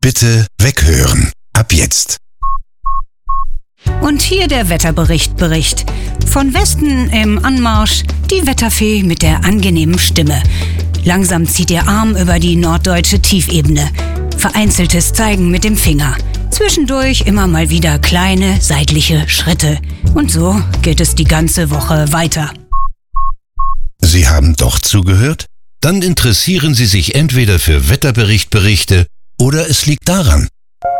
Bitte weghören. Ab jetzt. Und hier der Wetterbericht. Von Westen im Anmarsch die Wetterfee mit der angenehmen Stimme. Langsam zieht ihr Arm über die norddeutsche Tiefebene. Vereinzeltes Zeigen mit dem Finger. Zwischendurch immer mal wieder kleine seitliche Schritte. Und so geht es die ganze Woche weiter. Sie haben doch zugehört? Dann interessieren Sie sich entweder für Wetterberichte oder es liegt daran.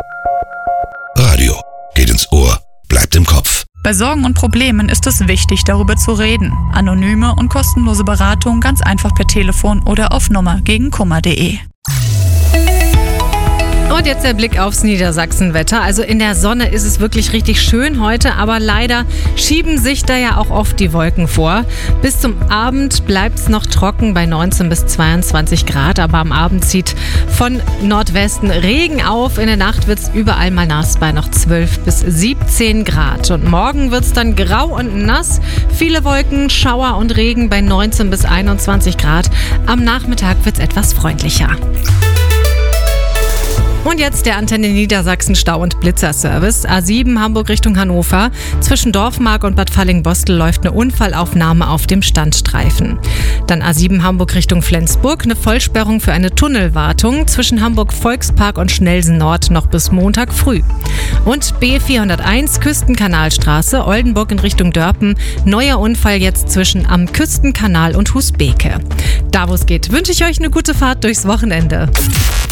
Radio geht ins Ohr, bleibt im Kopf. Bei Sorgen und Problemen ist es wichtig, darüber zu reden. Anonyme und kostenlose Beratung ganz einfach per Telefon oder auf nummergegenkummer.de. Und jetzt der Blick aufs Niedersachsenwetter. Also in der Sonne ist es wirklich richtig schön heute, aber leider schieben sich da ja auch oft die Wolken vor. Bis zum Abend bleibt es noch trocken bei 19 bis 22 Grad, aber am Abend zieht von Nordwesten Regen auf. In der Nacht wird es überall mal nass bei noch 12 bis 17 Grad. Und morgen wird es dann grau und nass. Viele Wolken, Schauer und Regen bei 19 bis 21 Grad. Am Nachmittag wird es etwas freundlicher. Und jetzt der Antenne Niedersachsen Stau- und Blitzerservice. A7 Hamburg Richtung Hannover. Zwischen Dorfmark und Bad Falling-Bostel läuft eine Unfallaufnahme auf dem Standstreifen. Dann A7 Hamburg Richtung Flensburg. Eine Vollsperrung für eine Tunnelwartung zwischen Hamburg Volkspark und Schnellsen Nord noch bis Montag früh. Und B401 Küstenkanalstraße Oldenburg in Richtung Dörpen. Neuer Unfall jetzt zwischen am Küstenkanal und Husbeke. Da wo es geht, wünsche ich euch eine gute Fahrt durchs Wochenende.